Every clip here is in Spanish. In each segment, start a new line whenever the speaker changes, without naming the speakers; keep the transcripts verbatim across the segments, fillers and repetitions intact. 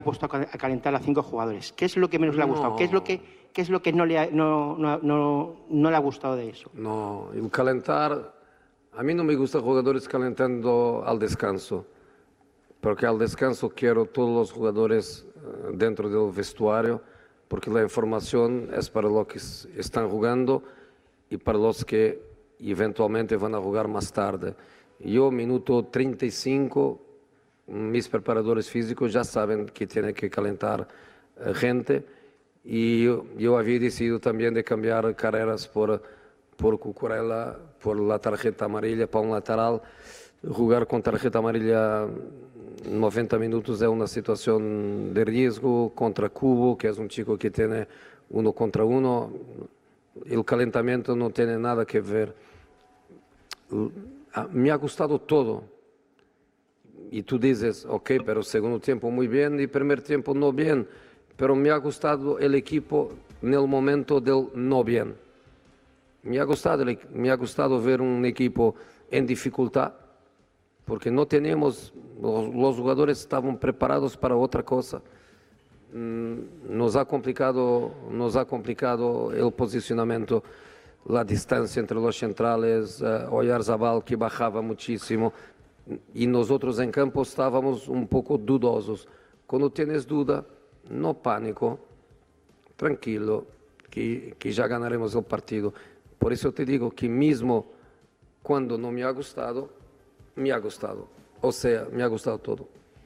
puesto a calentar a cinco jugadores. ¿Qué es lo que menos le ha gustado?
No.
¿Qué es lo que, qué es lo que no, le ha, no, no, no, no le ha gustado de eso?
No, el calentar, a mí no me gusta jugadores calentando al descanso, porque al descanso quiero todos los jugadores dentro del vestuario, porque la información es para los que están jugando y para los que eventualmente van a jugar más tarde. Yo, minuto treinta y cinco, mis preparadores físicos ya saben que tienen que calentar eh, gente, y yo, yo había decidido también de cambiar carreras por, por Cucurella, por la tarjeta amarilla para un lateral. Jugar con tarjeta amarilla noventa minutos es una situación de riesgo contra Cubo, que es un chico que tiene uno contra uno. El calentamiento no tiene nada que ver. Me ha gustado todo. Y tú dices, ok, pero segundo tiempo muy bien y primer tiempo no bien. Pero me ha gustado el equipo en el momento del no bien. Me ha gustado, me ha gustado ver un equipo en dificultad, porque no teníamos, los, los jugadores estaban preparados para otra cosa. Nos ha complicado, nos ha complicado el posicionamiento, la distancia entre los centrales, uh, Oyarzabal que bajaba muchísimo, y nosotros en campo estábamos un poco dudosos. Cuando tienes duda, no pánico, tranquilo, que, que ya ganaremos el partido. Por eso te digo que mismo cuando no me ha gustado, me ha gustado. O sea, me ha gustado todo.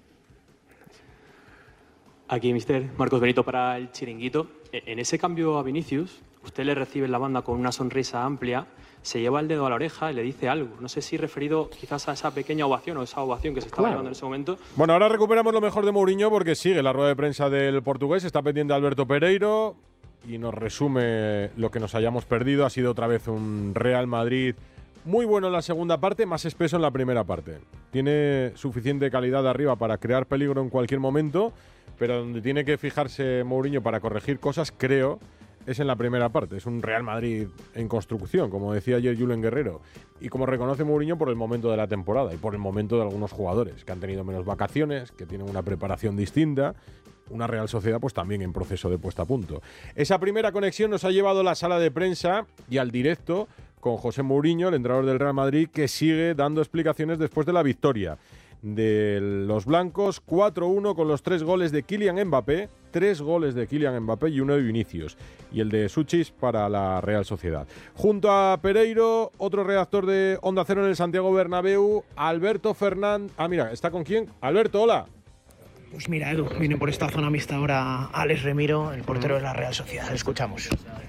Aquí, mister Marcos Benito para el Chiringuito. En ese cambio a Vinicius, usted le recibe en la banda con una sonrisa amplia, se lleva el dedo a la oreja y le dice algo. No sé si referido quizás a esa pequeña ovación o esa ovación que se estaba
Claro.
llevando en ese momento.
Bueno, ahora recuperamos lo mejor de Mourinho porque sigue la rueda de prensa del portugués, está pendiente Alberto Pereiro y nos resume lo que nos hayamos perdido. Ha sido otra vez un Real Madrid muy bueno en la segunda parte, más espeso en la primera parte. Tiene suficiente calidad arriba para crear peligro en cualquier momento, pero donde tiene que fijarse Mourinho para corregir cosas, creo, es en la primera parte. Es un Real Madrid en construcción, como decía ayer Julen Guerrero, y como reconoce Mourinho, por el momento de la temporada y por el momento de algunos jugadores que han tenido menos vacaciones, que tienen una preparación distinta. Una Real Sociedad pues también en proceso de puesta a punto. Esa primera conexión nos ha llevado a la sala de prensa y al directo con José Mourinho, el entrenador del Real Madrid, que sigue dando explicaciones después de la victoria de los blancos, cuatro uno, con los tres goles de Kylian Mbappé, tres goles de Kylian Mbappé y uno de Vinicius, y el de Suchis para la Real Sociedad. Junto a Pereiro, otro redactor de Onda Cero en el Santiago Bernabéu, Alberto Fernández. Ah, mira, ¿está con quién? Alberto, hola.
Pues mira, Edu, viene por esta zona mixta ahora Alex Remiro, el portero de la Real Sociedad. Le escuchamos.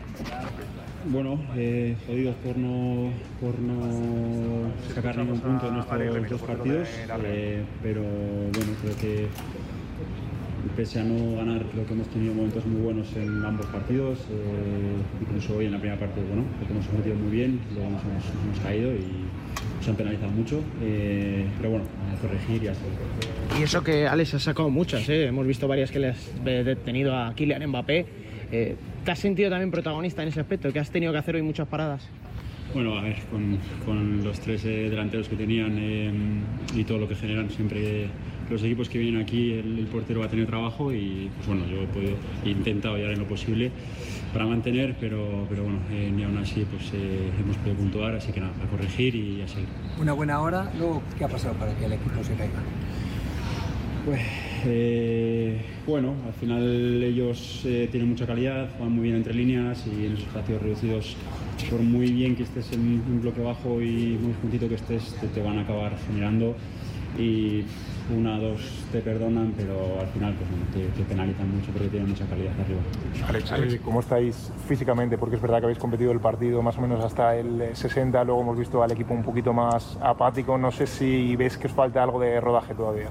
Bueno, eh, jodidos por no, por no sacar ningún punto en estos dos partidos, eh, pero bueno, creo que pese a no ganar, creo que hemos tenido momentos muy buenos en ambos partidos, eh, incluso hoy en la primera parte, bueno, creo que hemos metido muy bien, luego nos hemos, nos hemos caído y nos han penalizado mucho, eh, pero bueno, a corregir y así.
Y eso que Alex ha sacado muchas, ¿eh? Hemos visto varias que le has detenido a Kylian Mbappé. Eh, ¿Te has sentido también protagonista en ese aspecto, que has tenido que hacer hoy muchas paradas?
Bueno, a ver, con, con los tres eh, delanteros que tenían eh, y todo lo que generan, siempre los equipos que vienen aquí, el, el portero va a tener trabajo y pues bueno, yo he, podido, he intentado llegar en lo posible para mantener, pero, pero bueno, eh, ni aún así pues eh, hemos podido puntuar, así que nada, a corregir y a seguir.
Una buena hora, luego, ¿qué ha pasado para que el equipo se caiga?
Pues, eh, bueno, al final ellos eh, tienen mucha calidad, van muy bien entre líneas y en esos partidos reducidos, por muy bien que estés en un bloque bajo y muy juntito que estés, te, te van a acabar generando y una, dos te perdonan, pero al final pues, te, te penalizan mucho porque tienen mucha calidad arriba.
Alex, Alex, ¿cómo estáis físicamente? Porque es verdad que habéis competido el partido más o menos hasta el sesenta, luego hemos visto al equipo un poquito más apático. No sé si ves que os falta algo de rodaje todavía.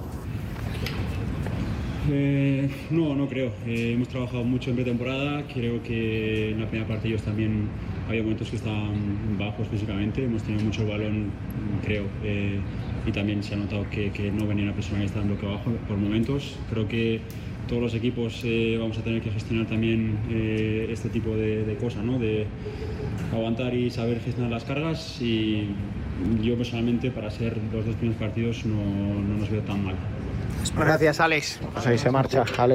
Eh, no, no creo. Eh, hemos trabajado mucho en pretemporada. Creo que en la primera parte ellos también había momentos que estaban bajos físicamente. Hemos tenido mucho el balón, creo. Eh, y también se ha notado que, que no venía una persona que estaba en bloque bajo por momentos. Creo que todos los equipos eh, vamos a tener que gestionar también eh, este tipo de, de cosas, ¿no? De aguantar y saber gestionar las cargas. Y yo personalmente, para ser los dos primeros partidos, no, no nos veo tan mal.
Gracias, Alex. Pues ahí se marcha Alex.